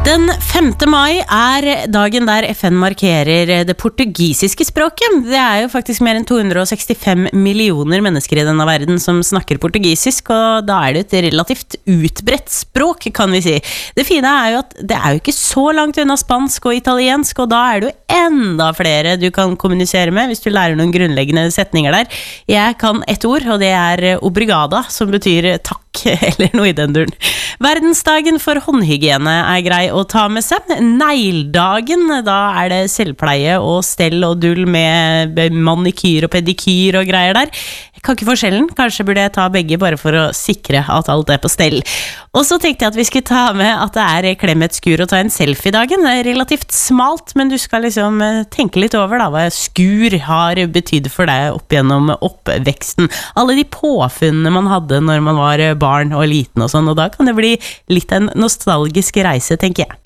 Den 5. mai dagen der FN markerer det portugisiske språket. Det jo faktisk mer enn 265 millioner mennesker i denne verden som snakker portugisisk, og da det et relativt utbredt språk, kan vi si. Det fine jo at det jo ikke så langt unna spansk og italiensk, og da det jo enda flere du kan kommunisere med hvis du lærer noen grunnleggende setninger der. Jeg kan ett ord, og det obrigada, som betyr takk, eller noe i den duren. Verdensdagen for håndhygiene grei å ta med seg. Neildagen, da det selvpleie og stell og dull med manikyr og pedikyr og greier der. Jeg kan ikke forskjellen, kanskje burde jeg ta begge bare for å sikre at alt på stell. Og så tenkte jeg at vi skulle ta med at det klem et skur og ta en selfie-dagen. Det relativt smalt, men du skal liksom tenke litt over da, hva skur har betydd for deg opp gjennom oppveksten. Alle de påfunnene man hadde når man var barn og liten og sånn, og da kan det bli litt en nostalgisk reise, tenker jeg.